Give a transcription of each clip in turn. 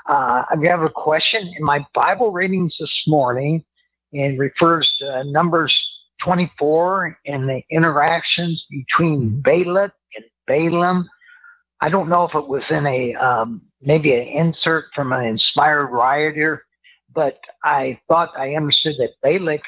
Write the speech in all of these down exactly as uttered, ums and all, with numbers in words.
Uh, I have a question. In my Bible readings this morning, it refers to Numbers twenty-four and the interactions between Balak and Balaam. I don't know if it was in a um, maybe an insert from an inspired writer, but I thought I understood that Balak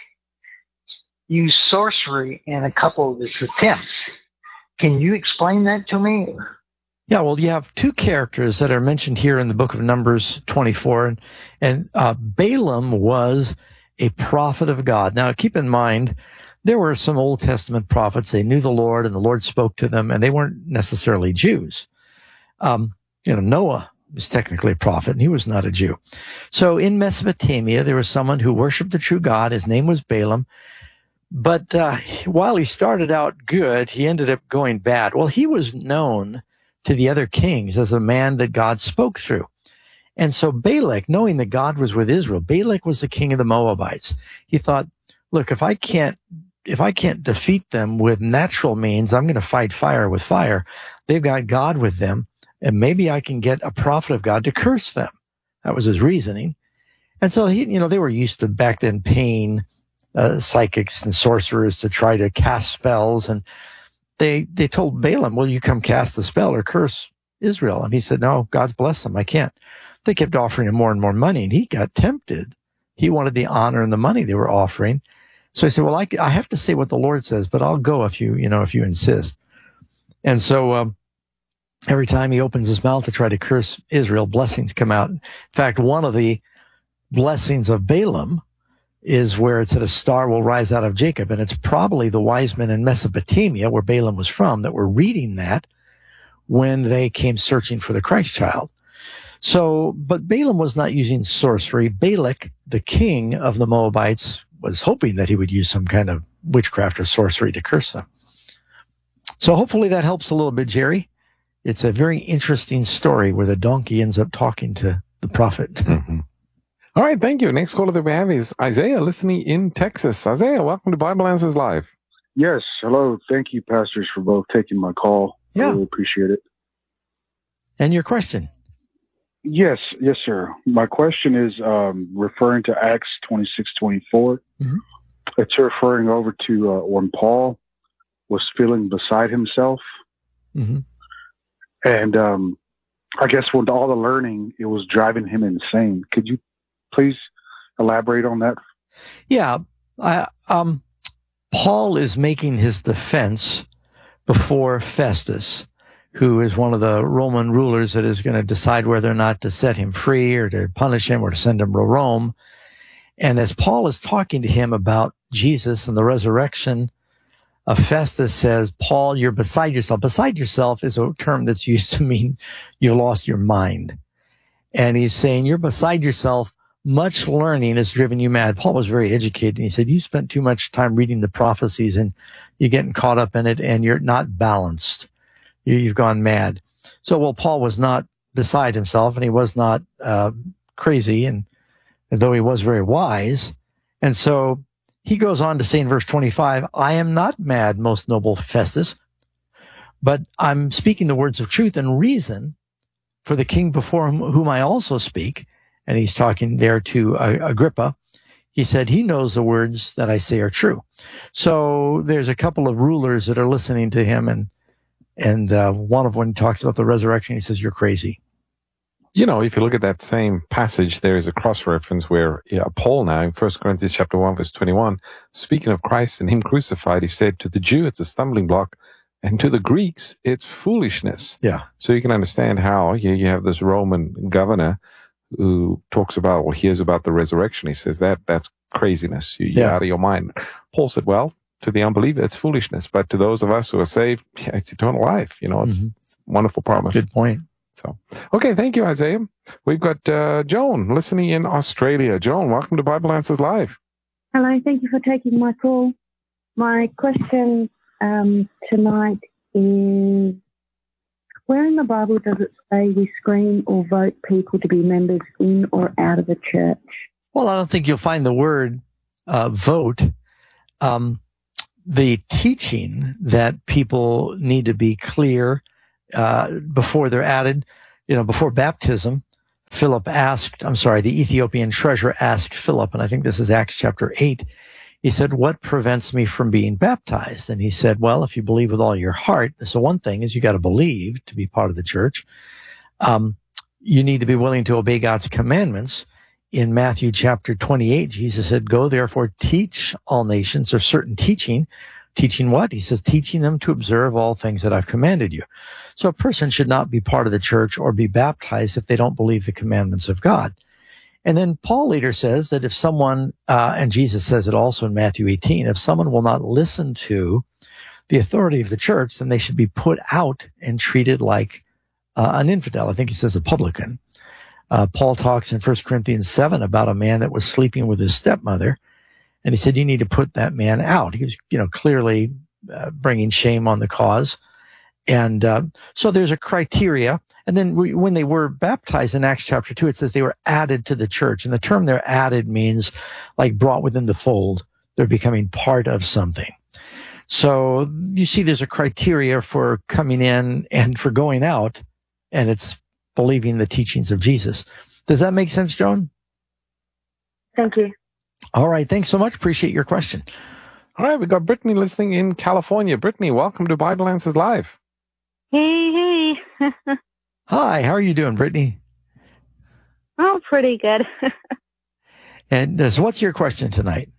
used sorcery in a couple of his attempts. Can you explain that to me? Yeah, well, you have two characters that are mentioned here in the book of Numbers twenty-four, and, and uh, Balaam was a prophet of God. Now, keep in mind, there were some Old Testament prophets. They knew the Lord, and the Lord spoke to them, and they weren't necessarily Jews. Um, you know, Noah was technically a prophet, and he was not a Jew. So in Mesopotamia, there was someone who worshiped the true God. His name was Balaam. But uh, while he started out good, he ended up going bad. Well, he was known to the other kings as a man that God spoke through. And so Balak, knowing that God was with Israel, Balak was the king of the Moabites. He thought, look, if I can't if I can't defeat them with natural means, I'm going to fight fire with fire. They've got God with them, and maybe I can get a prophet of God to curse them. That was his reasoning. And so he, you know, they were used to back then paying uh, psychics and sorcerers to try to cast spells, and they they told Balaam, "Well, you come cast the spell or curse Israel." And he said, "No, God's blessed them. I can't." They kept offering him more and more money, and he got tempted. He wanted the honor and the money they were offering. So he said, "Well, I, I have to say what the Lord says, but I'll go if you, you know, if you insist." And so um, every time he opens his mouth to try to curse Israel, blessings come out. In fact, one of the blessings of Balaam is where it said a star will rise out of Jacob. And it's probably the wise men in Mesopotamia, where Balaam was from, that were reading that when they came searching for the Christ child. So, but Balaam was not using sorcery. Balak, the king of the Moabites, was hoping that he would use some kind of witchcraft or sorcery to curse them. So hopefully that helps a little bit, Jerry. It's a very interesting story where the donkey ends up talking to the prophet. Mm-hmm. All right, thank you. Next caller that we have is Isaiah, listening in Texas. Isaiah, welcome to Bible Answers Live. Yes, hello. Thank you, pastors, for both taking my call. Yeah. I really appreciate it. And your question? Yes, yes, sir. My question is um, referring to Acts twenty-six twenty-four. Mm-hmm. It's referring over to uh, when Paul was feeling beside himself. Mm-hmm. And um, I guess with all the learning, it was driving him insane. Could you please elaborate on that? Yeah. I, um, Paul is making his defense before Festus, who is one of the Roman rulers that is going to decide whether or not to set him free or to punish him or to send him to Rome. And as Paul is talking to him about Jesus and the resurrection, uh, Festus says, Paul, you're beside yourself. Beside yourself is a term that's used to mean you've lost your mind. And he's saying, you're beside yourself. Much learning has driven you mad. Paul was very educated. And he said, you spent too much time reading the prophecies and you're getting caught up in it and you're not balanced. You've gone mad. So, well, Paul was not beside himself, and he was not uh, crazy, and though he was very wise. And so he goes on to say in verse twenty-five, I am not mad, most noble Festus, but I'm speaking the words of truth and reason for the king before whom, whom I also speak. And he's talking there to uh, Agrippa. He said, he knows the words that I say are true. So there's a couple of rulers that are listening to him, and And uh, one of when he talks about the resurrection, he says, you're crazy. You know, if you look at that same passage, there is a cross-reference where yeah, Paul now, in First Corinthians chapter one, verse twenty-one, speaking of Christ and him crucified, he said, to the Jew, it's a stumbling block, and to the Greeks, it's foolishness. Yeah. So you can understand how you, you have this Roman governor who talks about, or hears about the resurrection. He says, that that's craziness. You, you're yeah. out of your mind. Paul said, well, to the unbeliever, it's foolishness. But to those of us who are saved, yeah, it's eternal life. You know, it's, mm-hmm. it's a wonderful promise. Good point. So, okay, thank you, Isaiah. We've got uh, Joan listening in Australia. Joan, welcome to Bible Answers Live. Hello, thank you for taking my call. My question um, tonight is, where in the Bible does it say we screen or vote people to be members in or out of a church? Well, I don't think you'll find the word uh, vote. Um, the teaching that people need to be clear uh, before they're added, you know, before baptism. Philip asked, I'm sorry, the Ethiopian treasurer asked Philip, and I think this is Acts chapter eight. He said, what prevents me from being baptized? And he said, well, if you believe with all your heart, so one thing is you got to believe to be part of the church. Um, you need to be willing to obey God's commandments. In Matthew chapter twenty-eight, Jesus said, go therefore teach all nations, or certain teaching. Teaching what? He says, teaching them to observe all things that I've commanded you. So a person should not be part of the church or be baptized if they don't believe the commandments of God. And then Paul later says that if someone, uh, and Jesus says it also in Matthew eighteen, if someone will not listen to the authority of the church, then they should be put out and treated like uh, an infidel. I think he says a publican. Uh, Paul talks in First Corinthians seven about a man that was sleeping with his stepmother. And he said, you need to put that man out. He was, you know, clearly uh, bringing shame on the cause. And uh, so there's a criteria. And then we, when they were baptized in Acts chapter two, it says they were added to the church. And the term they're added means like brought within the fold. They're becoming part of something. So you see there's a criteria for coming in and for going out, and it's believing the teachings of Jesus. Does that make sense, Joan? Thank you. All right. Thanks so much. Appreciate your question. All right. We got Brittany listening in California. Brittany, welcome to Bible Answers Live. Hey, hey. Hi. How are you doing, Brittany? Oh, pretty good. And uh, so what's your question tonight?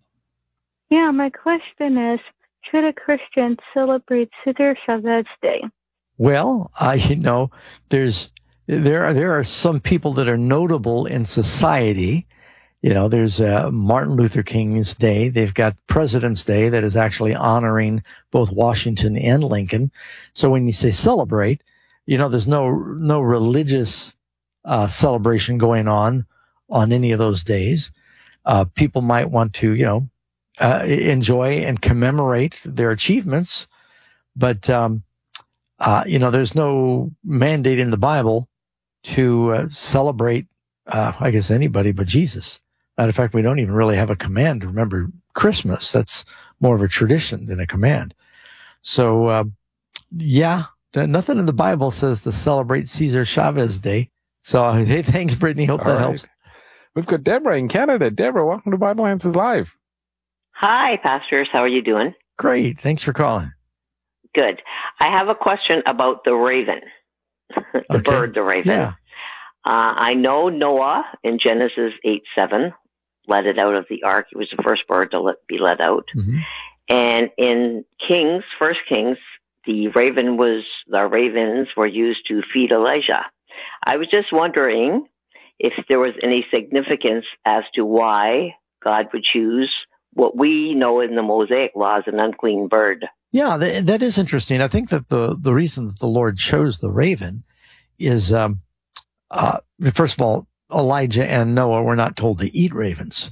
Yeah, my question is, should a Christian celebrate Cedar Chavez Day? Well, I you know there's there are there are some people that are notable in society. You know, there's uh, Martin Luther King's Day. They've got President's Day that is actually honoring both Washington and Lincoln. So when you say celebrate, you know, there's no no religious uh, celebration going on on any of those days. Uh, people might want to, you know, uh, enjoy and commemorate their achievements, but um, uh, you know, there's no mandate in the Bible to uh, celebrate, uh, I guess, anybody but Jesus. Matter of fact, we don't even really have a command to remember Christmas. That's more of a tradition than a command. So, uh, yeah, nothing in the Bible says to celebrate Cesar Chavez Day. So, hey, thanks, Brittany. Hope All that right. helps. We've got Deborah in Canada. Deborah, welcome to Bible Answers Live. Hi, pastors. How are you doing? Great. Thanks for calling. Good. I have a question about the raven, the Okay. bird, the raven. Yeah. Uh, I know Noah in Genesis eight seven let it out of the ark. It was the first bird to let, be let out. Mm-hmm. And in Kings, First Kings, the raven was, the ravens were used to feed Elijah. I was just wondering if there was any significance as to why God would choose what we know in the Mosaic law as an unclean bird. Yeah, that, that is interesting. I think that the, the reason that the Lord chose the raven is, um, uh, first of all, Elijah and Noah were not told to eat ravens.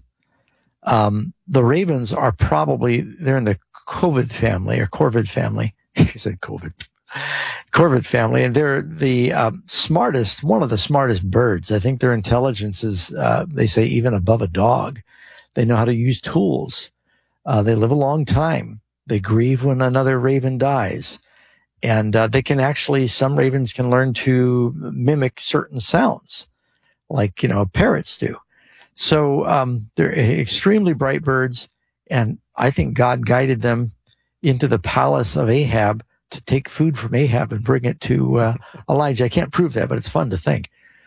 Um, the ravens are probably, they're in the Corvid family or Corvid family. He said Corvid. Corvid family, and they're the um, smartest, one of the smartest birds. I think their intelligence is, uh, they say, even above a dog. They know how to use tools. Uh, they live a long time. They grieve when another raven dies. And uh, they can actually, some ravens can learn to mimic certain sounds, like, you know, parrots do. So um, they're extremely bright birds, and I think God guided them into the palace of Ahab to take food from Ahab and bring it to uh, Elijah. I can't prove that, but it's fun to think.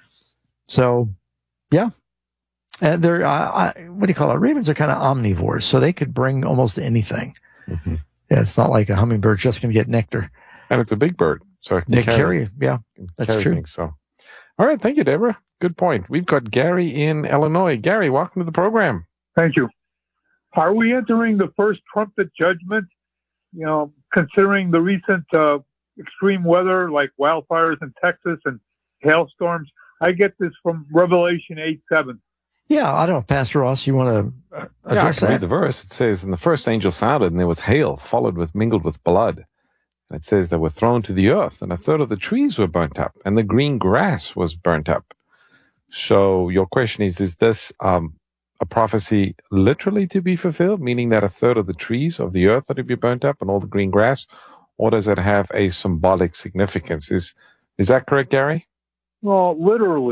So, yeah. And they're, uh, I, what do you call it? Ravens are kind of omnivores, so they could bring almost anything. Mm-hmm. Yeah, it's not like a hummingbird just going to get nectar. And it's a big bird, so it can They carry, carry, yeah, that's carry true. things, so. All right, thank you, Deborah. Good point. We've got Gary in Illinois. Gary, welcome to the program. Thank you. Are we entering the first trumpet judgment? You know, considering the recent uh, extreme weather like wildfires in Texas and hailstorms. I get this from Revelation eight seven. Yeah, I don't know, Pastor Ross, you want to uh, Yeah, I address can that? read the verse. It says, and the first angel sounded, and there was hail, followed with mingled with blood. And it says they were thrown to the earth, and a third of the trees were burnt up, and the green grass was burnt up. So your question is, is this um, a prophecy literally to be fulfilled, meaning that a third of the trees of the earth are to be burnt up and all the green grass, or does it have a symbolic significance? Is is that correct, Gary? Well, literally,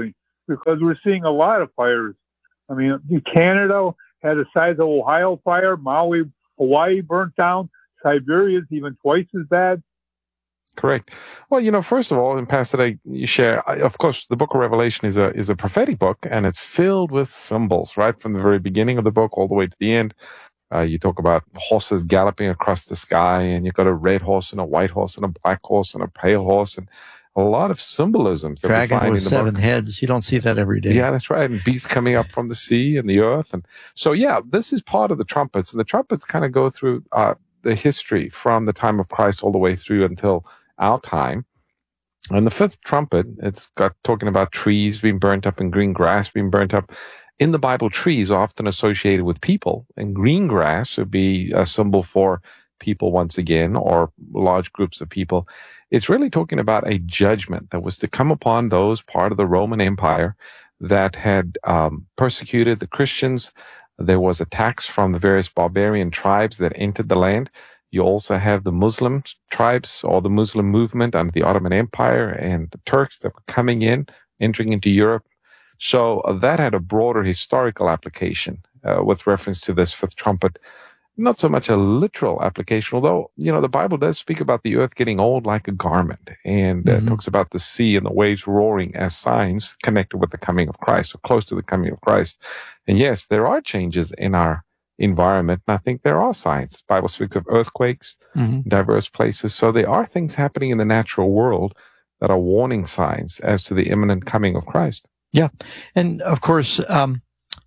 because we're seeing a lot of fires. I mean, Canada had the size of Ohio fire. Maui, Hawaii burnt down. Siberia is even twice as bad. Correct. Well, you know, first of all, in Pastor Day, you share, I, of course, the book of Revelation is a is a prophetic book, and it's filled with symbols, right? From the very beginning of the book all the way to the end. Uh, you talk about horses galloping across the sky, and you've got a red horse and a white horse and a black horse and a pale horse, and a lot of symbolisms that Dragon we find with in the seven book. heads. You don't see that every day. Yeah, that's right. And beasts coming up from the sea and the earth. And so, yeah, this is part of the trumpets. And the trumpets kind of go through uh, the history from the time of Christ all the way through until our time. And the fifth trumpet, it's got talking about trees being burnt up and green grass being burnt up. In the Bible, trees are often associated with people, and green grass would be a symbol for people once again, or large groups of people. It's really talking about a judgment that was to come upon those part of the Roman Empire that had um, persecuted the Christians. There was attacks from the various barbarian tribes that entered the land. You also have the Muslim tribes or the Muslim movement under the Ottoman Empire and the Turks that were coming in, entering into Europe. So uh, that had a broader historical application uh, with reference to this fifth trumpet. Not so much a literal application, although, you know, the Bible does speak about the earth getting old like a garment, and uh, mm-hmm. talks about the sea and the waves roaring as signs connected with the coming of Christ, or close to the coming of Christ. And yes, there are changes in our environment, and I think there are signs. The Bible speaks of earthquakes, mm-hmm. in diverse places. So there are things happening in the natural world that are warning signs as to the imminent coming of Christ. Yeah. And of course, um,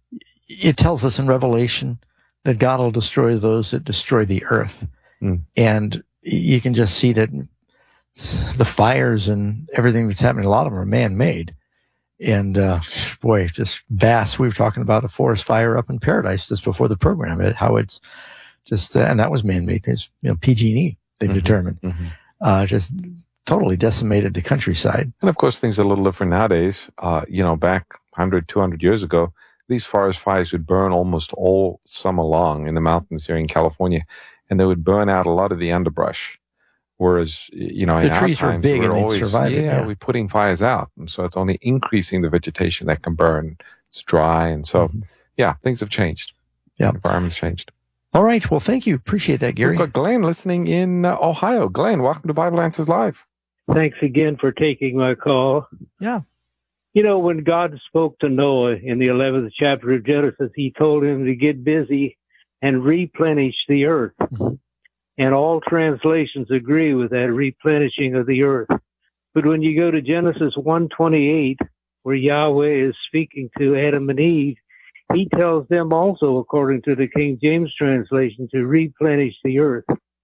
it tells us in Revelation that God will destroy those that destroy the earth. Mm. And you can just see that the fires and everything that's happening, a lot of them are man-made. And, uh, boy, just vast. We were talking about a forest fire up in Paradise just before the program, how it's just, uh, and that was man-made. It's, you know, P G and E, they've mm-hmm. determined. Mm-hmm. Uh, just totally decimated the countryside. And of course, things are a little different nowadays. Uh, you know, back one hundred, two hundred years ago, these forest fires would burn almost all summer long in the mountains here in California, and they would burn out a lot of the underbrush. Whereas, you know, the in trees our were times, big we're and always, they'd survive yeah, it. Yeah, we're putting fires out, and so it's only increasing the vegetation that can burn. It's dry, and so mm-hmm. yeah, things have changed. Yeah, the environment's changed. All right, well, thank you. Appreciate that, Gary. We've got Glenn listening in uh, Ohio. Glenn, welcome to Bible Answers Live. Thanks again for taking my call. Yeah. You know, when God spoke to Noah in the eleventh chapter of Genesis, he told him to get busy and replenish the earth. Mm-hmm. And all translations agree with that replenishing of the earth. But when you go to Genesis one twenty-eight, where Yahweh is speaking to Adam and Eve, he tells them also, according to the King James translation, to replenish the earth.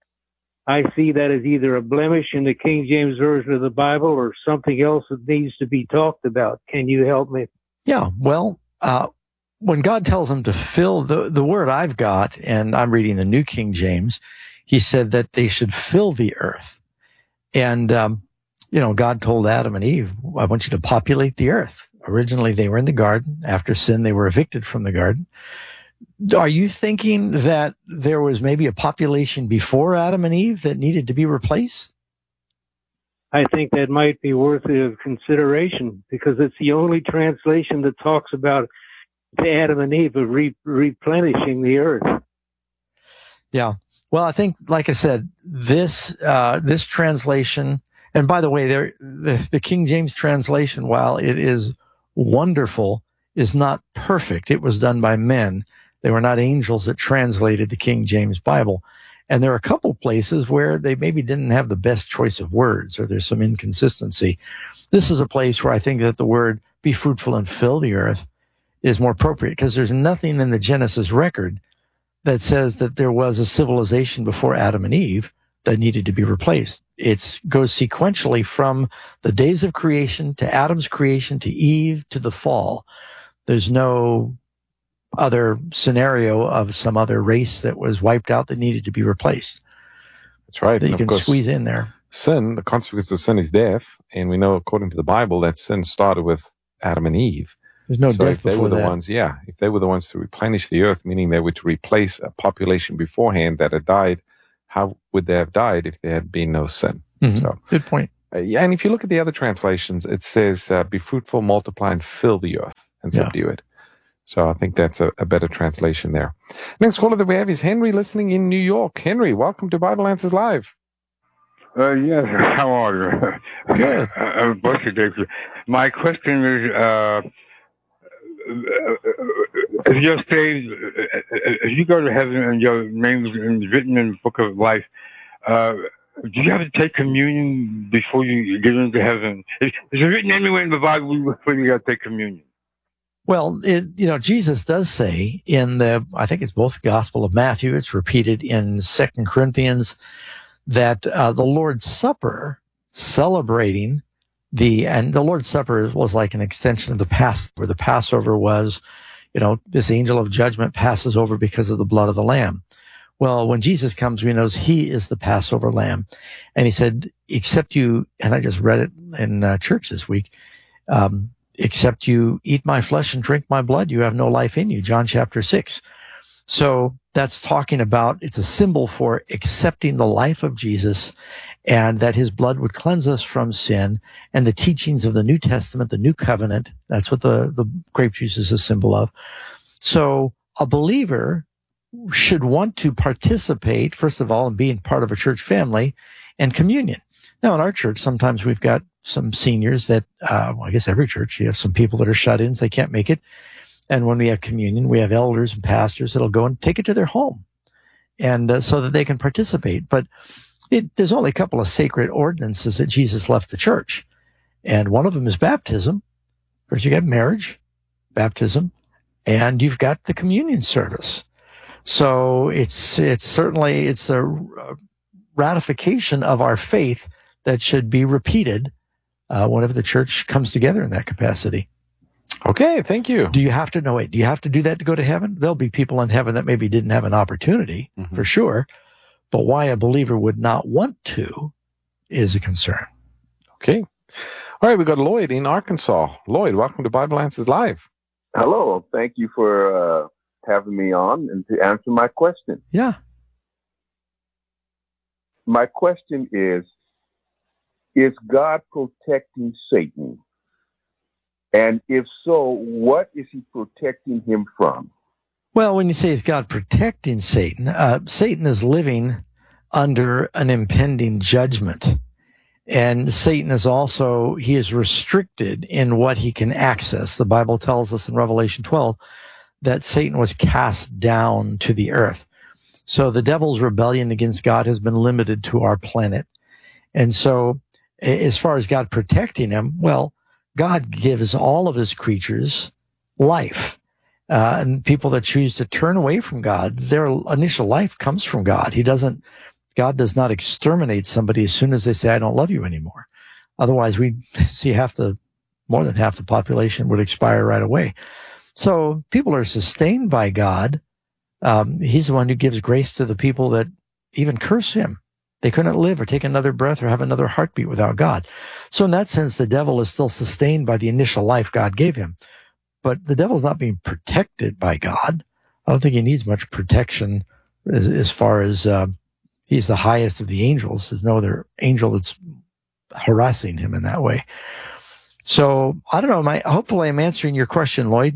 I see that as either a blemish in the King James Version of the Bible or something else that needs to be talked about. Can you help me? Yeah, well, uh, when God tells them to fill the, the word I've got, and I'm reading the New King James, he said that they should fill the earth. And, um, you know, God told Adam and Eve, I want you to populate the earth. Originally, they were in the garden. After sin, they were evicted from the garden. Are you thinking that there was maybe a population before Adam and Eve that needed to be replaced? I think that might be worthy of consideration because it's the only translation that talks about the Adam and Eve of re- replenishing the earth. Yeah. Well, I think, like I said, this uh, this translation, and by the way, there the, the King James translation, while it is wonderful, is not perfect. It was done by men. They were not angels that translated the King James Bible. And there are a couple places where they maybe didn't have the best choice of words, or there's some inconsistency. This is a place where I think that the word be fruitful and fill the earth is more appropriate, because there's nothing in the Genesis record that says that there was a civilization before Adam and Eve that needed to be replaced. It goes sequentially from the days of creation to Adam's creation to Eve to the fall. There's no other scenario of some other race that was wiped out that needed to be replaced. That's right. That you can squeeze in there. Sin, the consequence of sin is death. And we know, according to the Bible, that sin started with Adam and Eve. There's no so death if they before were the that. ones, yeah, if they were the ones to replenish the earth, meaning they were to replace a population beforehand that had died, how would they have died if there had been no sin? Mm-hmm. So, good point. Uh, yeah, and if you look at the other translations, it says, uh, be fruitful, multiply, and fill the earth and Yeah. subdue it. So I think that's a, a better translation there. Next caller that we have is Henry, listening in New York. Henry, welcome to Bible Answers Live. Uh, yes, how are you? Good. Uh, bless you, Dave. My question is, uh, if you're saved, if you go to heaven and your name is written in the book of life, uh, do you have to take communion before you get into heaven? Is it written anywhere in the Bible before you got to take communion? Well, it, you know, Jesus does say in the, I think it's both the Gospel of Matthew, it's repeated in Second Corinthians, that uh, the Lord's Supper, celebrating the, and the Lord's Supper was like an extension of the Passover. The Passover was, you know, this angel of judgment passes over because of the blood of the Lamb. Well, when Jesus comes, we know he is the Passover Lamb. And he said, except you, and I just read it in uh, church this week, um, except you eat my flesh and drink my blood, you have no life in you, John chapter six. So that's talking about, it's a symbol for accepting the life of Jesus and that his blood would cleanse us from sin, and the teachings of the New Testament, the New Covenant. That's what the, the grape juice is a symbol of. So a believer should want to participate, first of all, in being part of a church family and communion. Now, in our church, sometimes we've got some seniors that, uh, well, I guess every church, you have some people that are shut-ins, they can't make it. And when we have communion, we have elders and pastors that'll go and take it to their home, and uh, so that they can participate. But it, there's only a couple of sacred ordinances that Jesus left the church. And one of them is baptism. Of course, you got marriage, baptism, and you've got the communion service. So it's, it's certainly, it's a ratification of our faith that should be repeated uh, whenever the church comes together in that capacity. Okay, thank you. Do you have to know it? Do you have to do that to go to heaven? There'll be people in heaven that maybe didn't have an opportunity, mm-hmm. for sure. But why a believer would not want to is a concern. Okay. All right, we got Lloyd in Arkansas. Lloyd, welcome to Bible Answers Live. Hello. Thank you for uh, having me on and to answer my question. Yeah. My question is, is God protecting Satan? And if so, what is he protecting him from? Well, when you say is God protecting Satan, uh, Satan is living under an impending judgment. And Satan is also, he is restricted in what he can access. The Bible tells us in Revelation twelve that Satan was cast down to the earth. So the devil's rebellion against God has been limited to our planet. And so as far as God protecting him, well, God gives all of his creatures life. Uh, and people that choose to turn away from God, their initial life comes from God. He doesn't, God does not exterminate somebody as soon as they say, I don't love you anymore. Otherwise, we'd see half the, more than half the population would expire right away. So people are sustained by God. Um, he's the one who gives grace to the people that even curse him. They couldn't live or take another breath or have another heartbeat without God. So in that sense, the devil is still sustained by the initial life God gave him. But the devil's not being protected by God. I don't think he needs much protection as, as far as uh, he's the highest of the angels. There's no other angel that's harassing him in that way. So I don't know. My, hopefully I'm answering your question, Lloyd.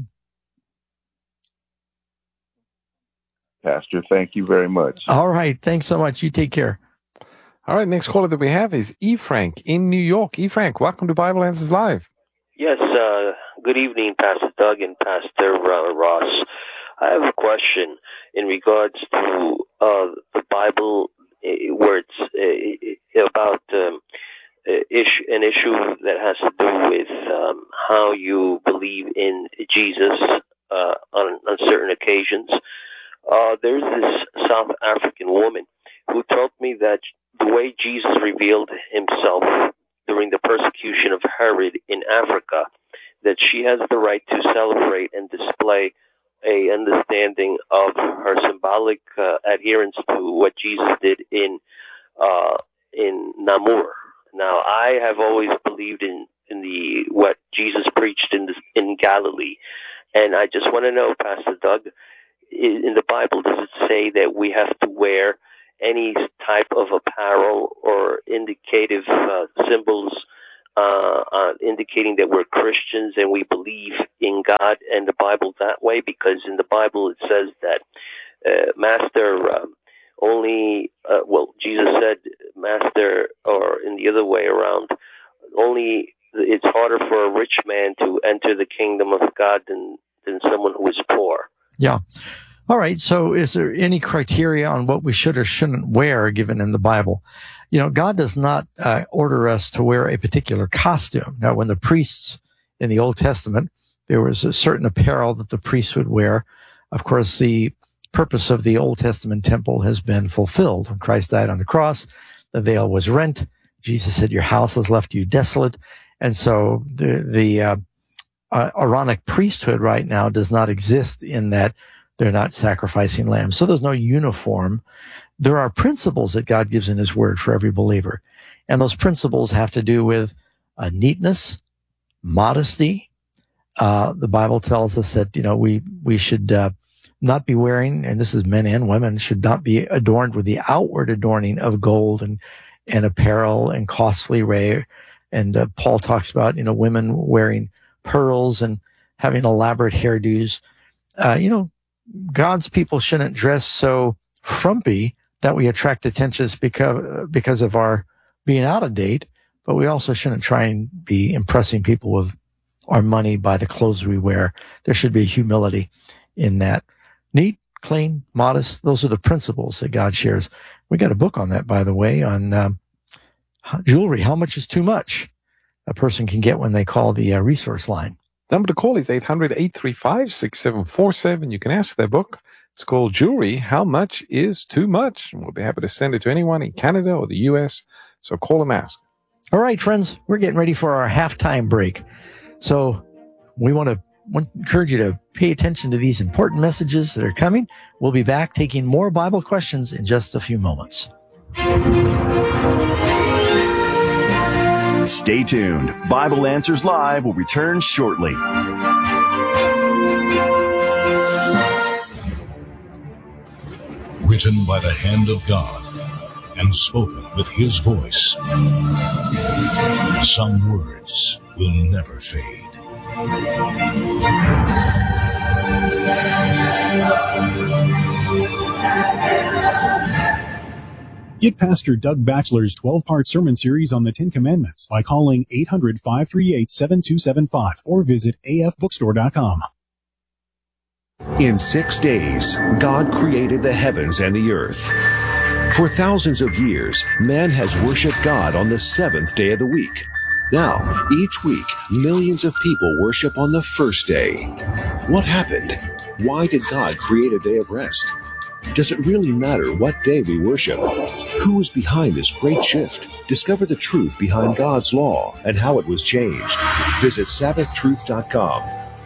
Pastor, thank you very much. All right. Thanks so much. You take care. All right, next caller that we have is E. Frank in New York. E. Frank, welcome to Bible Answers Live. Yes, uh, good evening, Pastor Doug and Pastor uh, Ross. I have a question in regards to uh, the Bible, uh, where it's uh, about um, issue, an issue that has to do with um, how you believe in Jesus uh, on, on certain occasions. Uh, there's this South African woman who told me that the way Jesus revealed himself during the persecution of Herod in Africa, that she has the right to celebrate and display a understanding of her symbolic uh, adherence to what Jesus did in uh, in Namur. Now, I have always believed in, in the what Jesus preached in the, in Galilee, and I just want to know, Pastor Doug, in the Bible, does it say that we have to wear any type of apparel or indicative uh, symbols uh, uh, indicating that we're Christians and we believe in God and the Bible that way? Because in the Bible it says that uh, Master um, only, uh, well, Jesus said, Master, or in the other way around, only it's harder for a rich man to enter the kingdom of God than, than someone who is poor. Yeah. All right. So is there any criteria on what we should or shouldn't wear given in the Bible? You know, God does not uh, order us to wear a particular costume. Now, when the priests in the Old Testament, there was a certain apparel that the priests would wear. Of course, the purpose of the Old Testament temple has been fulfilled. When Christ died on the cross, the veil was rent. Jesus said, your house has left you desolate. And so the, the uh, uh, Aaronic priesthood right now does not exist in that they're not sacrificing lambs. So there's no uniform. There are principles that God gives in his word for every believer. And those principles have to do with uh, neatness, modesty. Uh, the Bible tells us that, you know, we, we should, uh, not be wearing, and this is men and women, should not be adorned with the outward adorning of gold and, and apparel and costly array. And uh, Paul talks about, you know, women wearing pearls and having elaborate hairdos. Uh, you know, God's people shouldn't dress so frumpy that we attract attention because, because of our being out of date, but we also shouldn't try and be impressing people with our money by the clothes we wear. There should be humility in that. Neat, clean, modest. Those are the principles that God shares. We got a book on that, by the way, on um, jewelry. How much is too much? A person can get when they call the uh, resource line. Number to call is eight hundred, eight three five, six seven four seven. You can ask for their book. It's called Jewelry, How Much is Too Much? And we'll be happy to send it to anyone in Canada or the U S. So call and ask. All right, friends, we're getting ready for our halftime break. So we want to want to encourage you to pay attention to these important messages that are coming. We'll be back taking more Bible questions in just a few moments. Stay tuned. Bible Answers Live will return shortly. Written by the hand of God and spoken with his voice. Some words will never fade. Get Pastor Doug Batchelor's twelve-part sermon series on the Ten Commandments by calling eight hundred, five three eight, seven two seven five or visit a f bookstore dot com. In six days, God created the heavens and the earth. For thousands of years, man has worshiped God on the seventh day of the week. Now, each week, millions of people worship on the first day. What happened? Why did God create a day of rest? Does it really matter what day we worship? Who is behind this great shift? Discover the truth behind God's law and how it was changed. Visit sabbath truth dot com.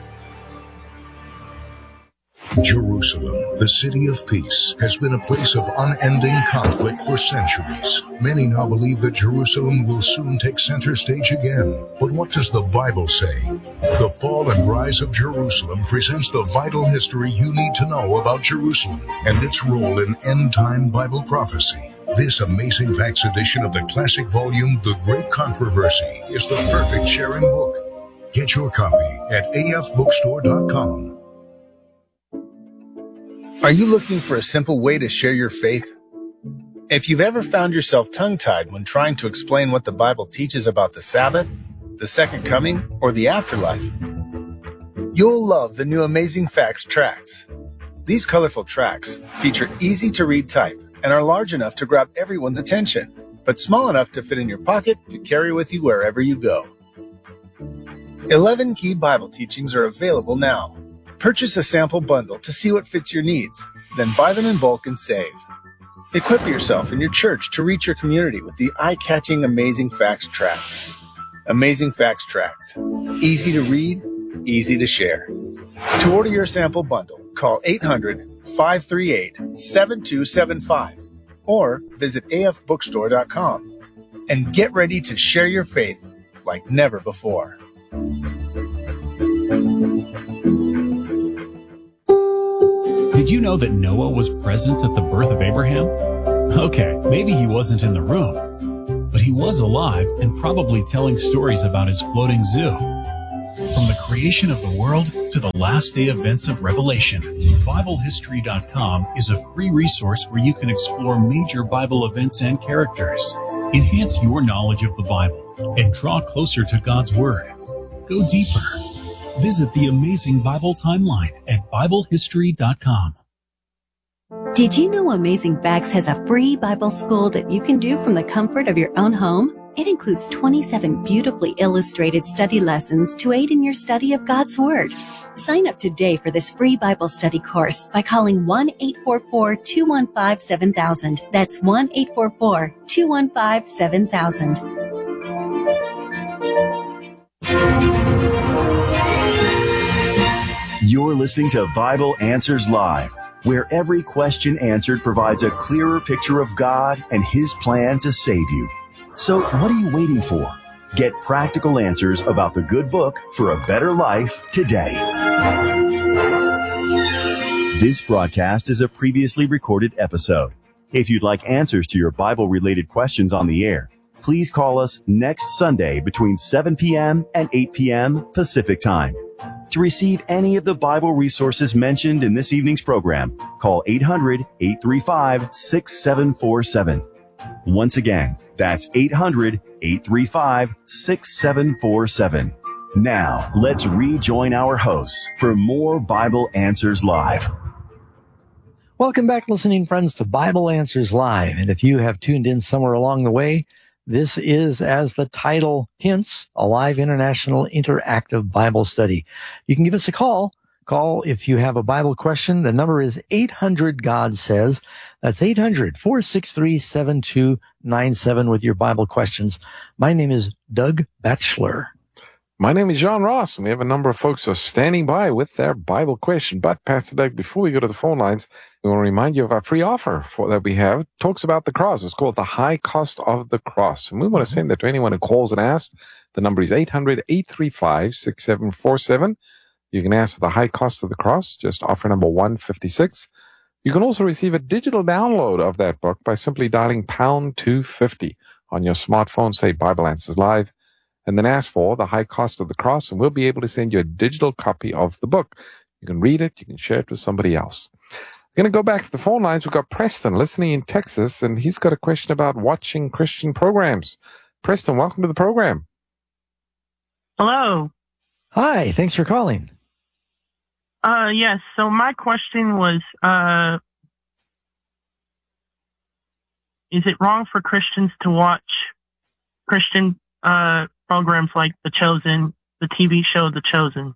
Jerusalem, the city of peace, has been a place of unending conflict for centuries. Many now believe that Jerusalem will soon take center stage again. But what does the Bible say? The Fall and Rise of Jerusalem presents the vital history you need to know about Jerusalem and its role in end-time Bible prophecy. This Amazing Facts edition of the classic volume, The Great Controversy, is the perfect sharing book. Get your copy at a f bookstore dot com. Are you looking for a simple way to share your faith? If you've ever found yourself tongue-tied when trying to explain what the Bible teaches about the Sabbath, the Second Coming, or the afterlife, you'll love the new Amazing Facts tracts. These colorful tracts feature easy-to-read type and are large enough to grab everyone's attention, but small enough to fit in your pocket to carry with you wherever you go. eleven key Bible teachings are available now. Purchase a sample bundle to see what fits your needs, then buy them in bulk and save. Equip yourself and your church to reach your community with the eye-catching Amazing Facts tracts. Amazing Facts tracts. Easy to read, easy to share. To order your sample bundle, call eight hundred, five three eight, seven two seven five or visit a f bookstore dot com and get ready to share your faith like never before. Did you know that Noah was present at the birth of Abraham? Okay, maybe he wasn't in the room, but he was alive and probably telling stories about his floating zoo. From the creation of the world to the last day events of Revelation, Bible History dot com is a free resource where you can explore major Bible events and characters, enhance your knowledge of the Bible, and draw closer to God's Word. Go deeper. Visit the amazing Bible timeline at Bible History dot com. Did you know Amazing Facts has a free Bible school that you can do from the comfort of your own home? It includes twenty-seven beautifully illustrated study lessons to aid in your study of God's Word. Sign up today for this free Bible study course by calling one eight four four, two one five, seven thousand. That's one eight four four, two one five, seven thousand. You're listening to Bible Answers Live, where every question answered provides a clearer picture of God and His plan to save you. So what are you waiting for? Get practical answers about the good book for a better life today. This broadcast is a previously recorded episode. If you'd like answers to your Bible-related questions on the air, please call us next Sunday between seven p.m. and eight p.m. Pacific Time. To receive any of the Bible resources mentioned in this evening's program, call eight hundred, eight three five, six seven four seven. Once again, that's eight hundred, eight three five, six seven four seven. Now, let's rejoin our hosts for more Bible Answers Live. Welcome back, listening friends, to Bible Answers Live. And if you have tuned in somewhere along the way, this is, as the title hints, a live international interactive Bible study. You can give us a call. Call if you have a Bible question. The number is eight hundred, God Says. That's eight hundred, four six three, seven two nine seven with your Bible questions. My name is Doug Batchelor. My name is John Ross, and we have a number of folks who are standing by with their Bible question. But, Pastor Doug, before we go to the phone lines, we want to remind you of our free offer for, that we have. It talks about the cross. It's called The High Cost of the Cross. And we want to send that to anyone who calls and asks. The number is eight hundred, eight three five, six seven four seven. You can ask for The High Cost of the Cross, just offer number one fifty-six. You can also receive a digital download of that book by simply dialing pound two fifty on your smartphone, say Bible Answers Live, and then ask for The High Cost of the Cross, and we'll be able to send you a digital copy of the book. You can read it, you can share it with somebody else. We're going to go back to the phone lines. We've got Preston listening in Texas, and he's got a question about watching Christian programs. Preston, welcome to the program. Hello. Hi, thanks for calling. Uh, yes. So my question was, uh, is it wrong for Christians to watch Christian uh, programs like The Chosen, the T V show The Chosen?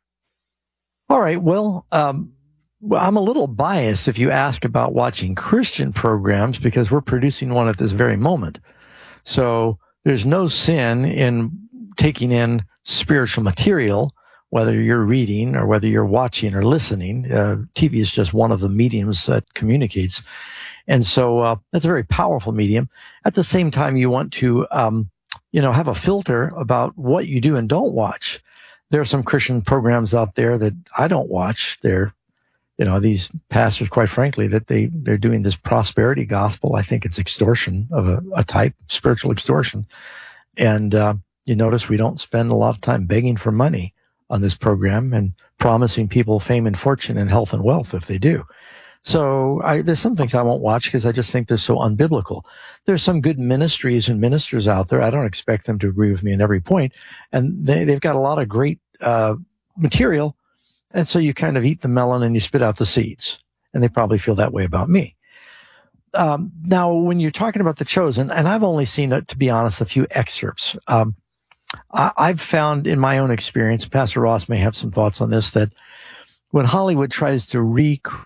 All right. Well, um, well, I'm a little biased if you ask about watching Christian programs because we're producing one at this very moment. So there's no sin in taking in spiritual material, whether you're reading or whether you're watching or listening. Uh, T V is just one of the mediums that communicates. And so uh, that's a very powerful medium. At the same time, you want to, um, you know, have a filter about what you do and don't watch. There are some Christian programs out there that I don't watch. They're, you know, these pastors, quite frankly, that they, they're doing this prosperity gospel. I think it's extortion of a, a type, spiritual extortion. And uh, you notice we don't spend a lot of time begging for money on this program and promising people fame and fortune and health and wealth if they do. So I, there's some things I won't watch because I just think they're so unbiblical. There's some good ministries and ministers out there. I don't expect them to agree with me in every point. And they, they've got a lot of great uh, material. And so you kind of eat the melon and you spit out the seeds. And they probably feel that way about me. Um, now, when you're talking about The Chosen, and I've only seen, uh, to be honest, a few excerpts. Um, I, I've found in my own experience, Pastor Ross may have some thoughts on this, that when Hollywood tries to recreate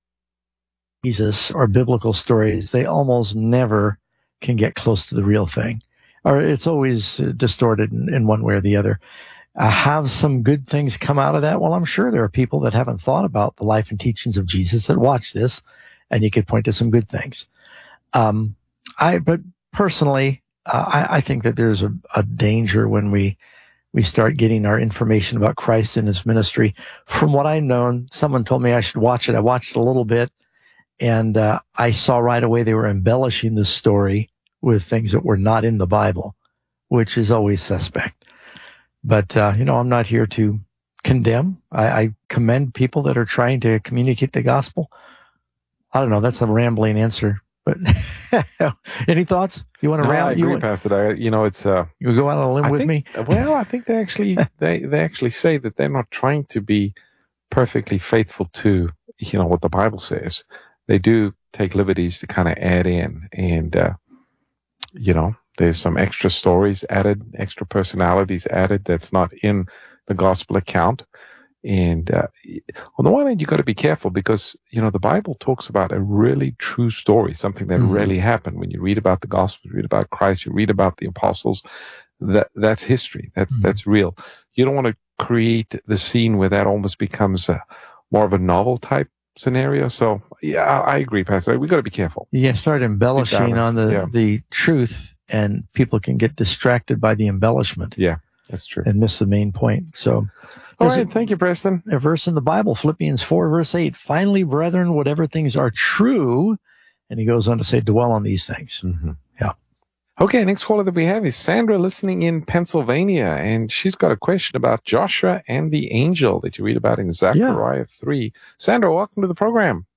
Jesus or biblical stories, they almost never can get close to the real thing, or it's always distorted in, in one way or the other. Uh, have some good things come out of that? Well, I'm sure there are people that haven't thought about the life and teachings of Jesus that watch this, and you could point to some good things. Um, I, but personally, uh, I, I think that there's a, a danger when we we start getting our information about Christ and His ministry. From what I've known, someone told me I should watch it. I watched it a little bit. And uh, I saw right away they were embellishing the story with things that were not in the Bible, which is always suspect. But, uh, you know, I'm not here to condemn. I, I commend people that are trying to communicate the gospel. I don't know. That's a rambling answer. But any thoughts? You want to no, ramble? I agree, you want, Pastor. I, you know, it's uh, you go out on a limb I with think, me. Well, I think they actually they they actually say that they're not trying to be perfectly faithful to, you know, what the Bible says. They do take liberties to kind of add in, and uh, you know, there's some extra stories added, extra personalities added that's not in the gospel account. And uh, on the one hand, you got to be careful because, you know, the Bible talks about a really true story, something that mm-hmm. really happened. When you read about the gospel, you read about Christ, you read about the apostles, that that's history. That's mm-hmm. that's real. You don't want to create the scene where that almost becomes a, more of a novel type scenario. So, yeah, I, I agree, Pastor. We got to be careful. Yeah, start embellishing on the, yeah. the truth, and people can get distracted by the embellishment. Yeah, that's true. And miss the main point. So, all right, a, thank you, Preston. A verse in the Bible, Philippians four, verse eight. Finally, brethren, whatever things are true, and he goes on to say, dwell on these things. Mm-hmm. Yeah. Okay, next caller that we have is Sandra, listening in Pennsylvania, and she's got a question about Joshua and the angel that you read about in Zechariah yeah. three. Sandra, welcome to the program.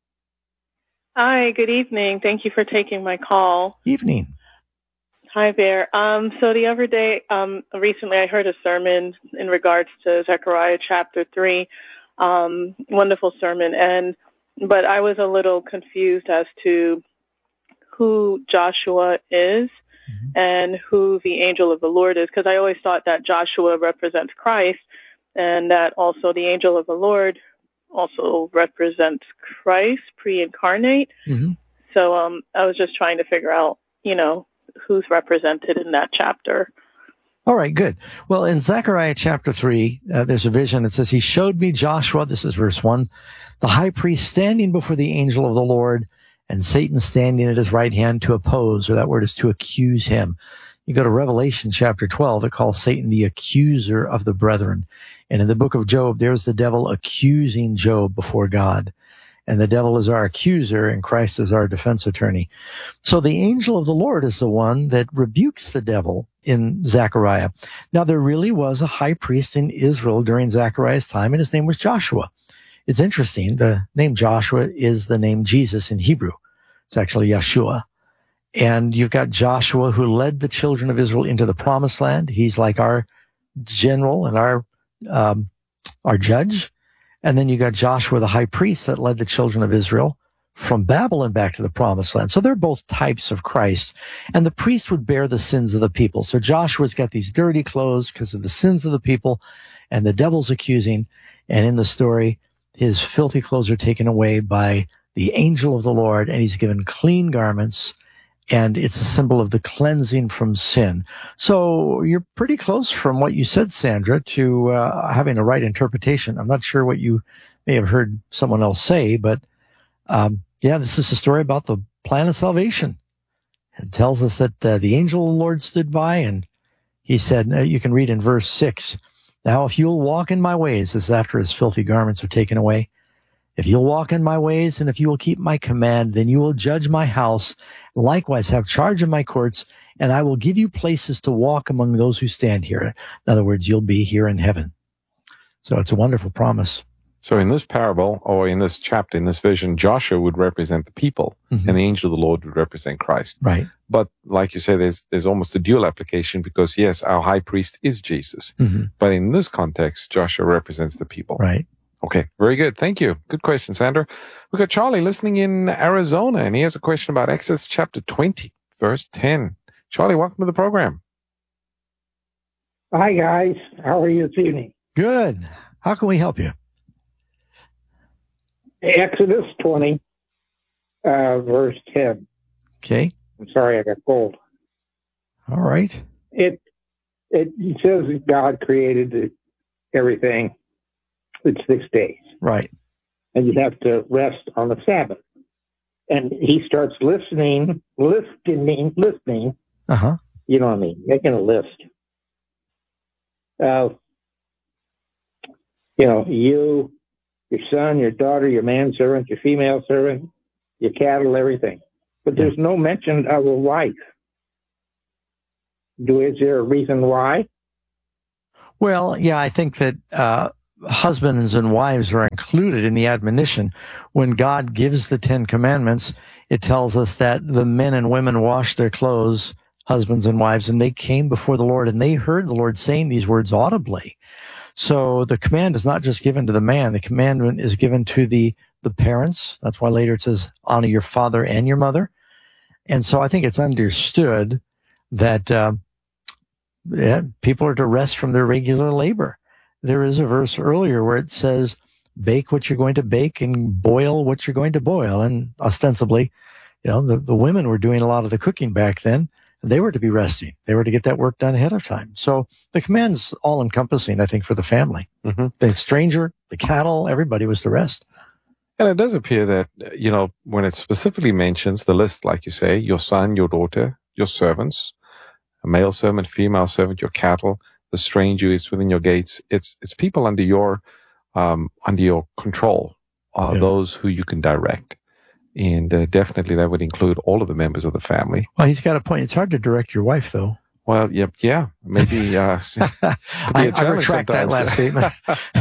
Hi, good evening. Thank you for taking my call. Evening. Hi there. Um, so the other day, um, recently I heard a sermon in regards to Zechariah chapter three. Um, wonderful sermon. And, but I was a little confused as to who Joshua is mm-hmm. and who the angel of the Lord is, because I always thought that Joshua represents Christ and that also the angel of the Lord also represents Christ pre-incarnate. Mm-hmm. So, um, I was just trying to figure out, you know, who's represented in that chapter. All right, good. Well, in Zechariah chapter three, uh, there's a vision that says, he showed me Joshua, this is verse one, the high priest standing before the angel of the Lord, and Satan standing at his right hand to oppose, or that word is to accuse him. You go to Revelation chapter twelve, it calls Satan the accuser of the brethren. And in the book of Job, there's the devil accusing Job before God. And the devil is our accuser, and Christ is our defense attorney. So the angel of the Lord is the one that rebukes the devil in Zechariah. Now, there really was a high priest in Israel during Zechariah's time, and his name was Joshua. It's interesting. The name Joshua is the name Jesus in Hebrew. It's actually Yeshua. And you've got Joshua, who led the children of Israel into the promised land. He's like our general and our um, our judge. And then you got Joshua, the high priest, that led the children of Israel from Babylon back to the promised land. So they're both types of Christ. And the priest would bear the sins of the people. So Joshua's got these dirty clothes because of the sins of the people, and the devil's accusing. And in the story, his filthy clothes are taken away by the angel of the Lord, and he's given clean garments. And it's a symbol of the cleansing from sin. So you're pretty close from what you said, Sandra, to uh, having a right interpretation. I'm not sure what you may have heard someone else say, but um, yeah, this is a story about the plan of salvation. It tells us that uh, the angel of the Lord stood by, and he said, uh, you can read in verse six, now if you'll walk in my ways, this is after his filthy garments are taken away, if you'll walk in my ways, and if you will keep my command, then you will judge my house, likewise have charge of my courts, and I will give you places to walk among those who stand here. In other words, you'll be here in heaven. So it's a wonderful promise. So in this parable, or in this chapter, in this vision, Joshua would represent the people, mm-hmm. and the angel of the Lord would represent Christ. Right. But like you say, there's there's almost a dual application, because yes, our high priest is Jesus. Mm-hmm. But in this context, Joshua represents the people. Right. Okay, very good. Thank you. Good question, Sandra. We've got Charlie listening in Arizona, and he has a question about Exodus chapter twenty, verse ten. Charlie, welcome to the program. Hi, guys. How are you this evening? Good. How can we help you? Exodus twenty, uh, verse ten. Okay. I'm sorry, I got cold. All right. It, it says that God created everything. It's six days. Right. And you have to rest on the Sabbath. And he starts listening, listening, listening. Uh-huh. You know what I mean? Making a list. Uh, you know, you, your son, your daughter, your manservant, your female servant, your cattle, everything. But Yeah. there's no mention of a wife. Do is there a reason why? Well, yeah, I think that uh, husbands and wives are included in the admonition. When God gives the Ten Commandments, it tells us that the men and women washed their clothes, husbands and wives, and they came before the Lord, and they heard the Lord saying these words audibly. So the command is not just given to the man. The commandment is given to the, the parents. That's why later it says, honor your father and your mother. And so I think it's understood that uh, yeah, people are to rest from their regular labor. There is a verse earlier where it says, bake what you're going to bake and boil what you're going to boil. And ostensibly, you know, the, the women were doing a lot of the cooking back then. They were to be resting. They were to get that work done ahead of time. So the command's all encompassing, I think, for the family. Mm-hmm. The stranger, the cattle, everybody was to rest. And it does appear that, you know, when it specifically mentions the list, like you say, your son, your daughter, your servants, a male servant, female servant, your cattle, the stranger who is within your gates, it's it's people under your um, under your control, uh, Yeah. those who you can direct. And uh, definitely that would include all of the members of the family. Well, he's got a point. It's hard to direct your wife, though. Well, yep, yeah, maybe. Uh, I, I retract that last statement.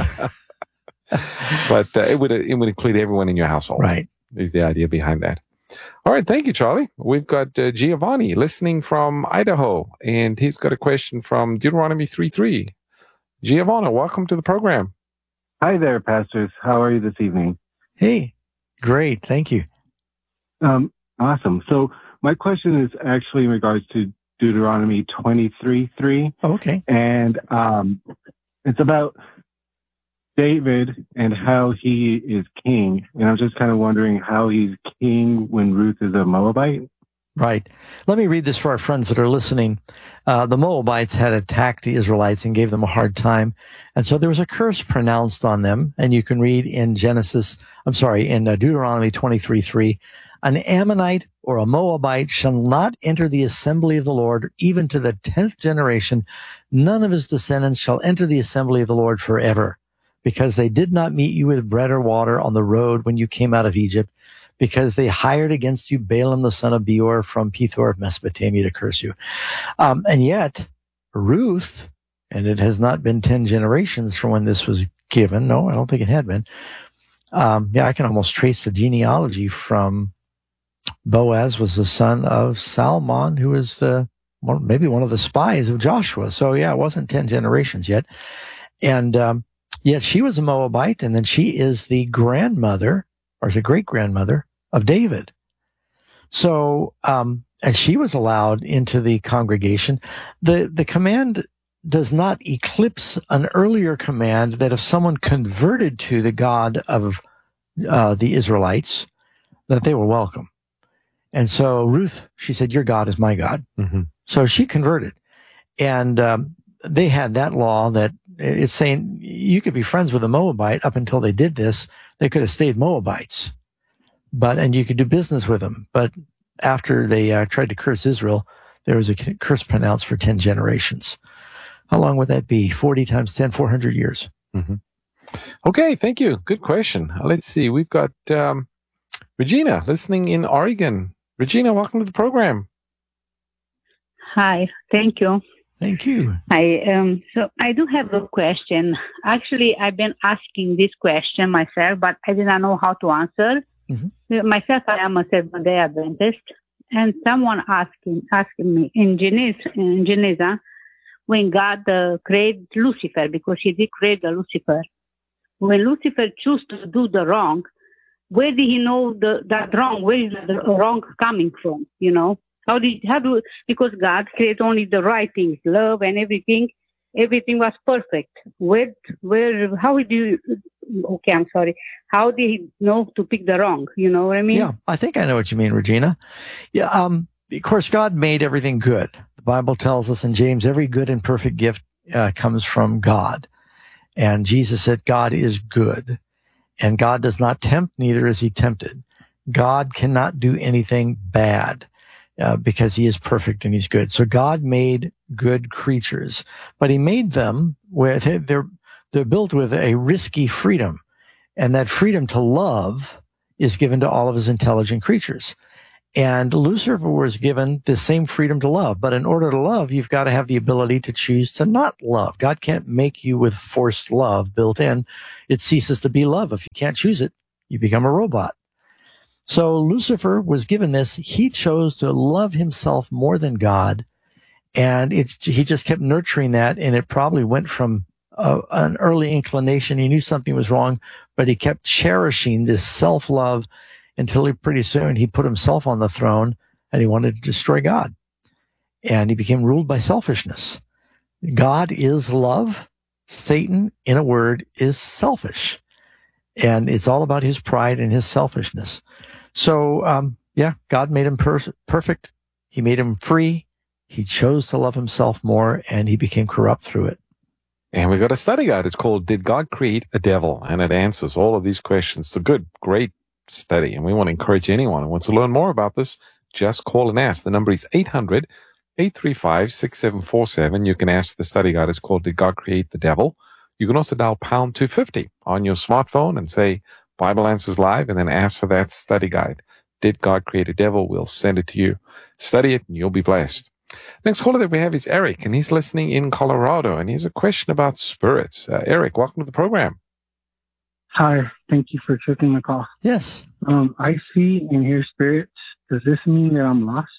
But uh, it would it would include everyone in your household. Right. Is the idea behind that. All right. Thank you, Charlie. We've got uh, Giovanni listening from Idaho, and he's got a question from Deuteronomy three three. Giovanni, welcome to the program. Hi there, pastors. How are you this evening? Hey, great. Thank you. Um, awesome. So my question is actually in regards to Deuteronomy twenty-three three. Oh, okay. And um, it's about David and how he is king. And I'm just kind of wondering how he's king when Ruth is a Moabite. Right. Let me read this for our friends that are listening. Uh, the Moabites had attacked the Israelites and gave them a hard time. And so there was a curse pronounced on them. And you can read in Genesis, I'm sorry, in uh, Deuteronomy twenty-three three, an Ammonite or a Moabite shall not enter the assembly of the Lord, even to the tenth generation. None of his descendants shall enter the assembly of the Lord forever, because they did not meet you with bread or water on the road when you came out of Egypt, because they hired against you Balaam the son of Beor from Pethor of Mesopotamia to curse you. Um, and yet, Ruth, and it has not been ten generations from when this was given. No, I don't think it had been. Um, yeah, I can almost trace the genealogy from Boaz was the son of Salmon, who was the, well, maybe one of the spies of Joshua. So yeah, it wasn't ten generations yet. And um, yet she was a Moabite, and then she is the grandmother, or the great-grandmother of David. So, um, and she was allowed into the congregation. The, the command does not eclipse an earlier command that if someone converted to the God of uh, the Israelites, that they were welcome. And so Ruth, she said, your God is my God. Mm-hmm. So she converted. And um, they had that law that it's saying you could be friends with a Moabite up until they did this. They could have stayed Moabites, but, and you could do business with them. But after they uh, tried to curse Israel, there was a curse pronounced for ten generations. How long would that be? forty times ten, four hundred years. Mm-hmm. Okay. Thank you. Good question. Let's see. We've got um, Regina listening in Oregon. Regina, welcome to the program. Hi. Thank you. Thank you. I um so I do have a question. Actually, I've been asking this question myself, but I did not know how to answer. Mm-hmm. Myself, I am a Seventh-day Adventist, and someone asking asking me in Genesis, in Genesis when God uh, created Lucifer, because He did create the Lucifer. When Lucifer chose to do the wrong, where did he know the that wrong? Where is the wrong coming from? You know. How did, how do, because God created only the right things, love and everything, everything was perfect. Where, where, how do you, okay, I'm sorry. How did he know to pick the wrong? You know what I mean? Yeah, I think I know what you mean, Regina. Yeah, um, of course, God made everything good. The Bible tells us in James, every good and perfect gift uh, comes from God. And Jesus said, God is good. And God does not tempt, neither is he tempted. God cannot do anything bad. Uh, because he is perfect and he's good. So God made good creatures, but he made them with, they're, they're built with a risky freedom. And that freedom to love is given to all of his intelligent creatures. And Lucifer was given the same freedom to love. But in order to love, you've got to have the ability to choose to not love. God can't make you with forced love built in. It ceases to be love. If you can't choose it, you become a robot. So Lucifer was given this. He chose to love himself more than God. And it, he just kept nurturing that. And it probably went from a, an early inclination. He knew something was wrong, but he kept cherishing this self-love until he pretty soon he put himself on the throne and he wanted to destroy God. And he became ruled by selfishness. God is love. Satan, in a word, is selfish. And it's all about his pride and his selfishness. So, um, yeah, God made him per- perfect. He made him free. He chose to love himself more, and he became corrupt through it. And we got a study guide. It's called Did God Create a Devil? And it answers all of these questions. It's a good, great study. And we want to encourage anyone who wants to learn more about this, just call and ask. The number is eight hundred, eight three five, six seven four seven. You can ask the study guide. It's called Did God Create the Devil? You can also dial pound two fifty on your smartphone and say Bible Answers Live and then ask for that study guide. Did God Create a Devil? We'll send it to you. Study it and you'll be blessed. Next caller that we have is Eric, and he's listening in Colorado, and he has a question about spirits. Uh, Eric, welcome to the program. Hi, thank you for taking the call. Yes. Um, I see and hear spirits. Does this mean that I'm lost?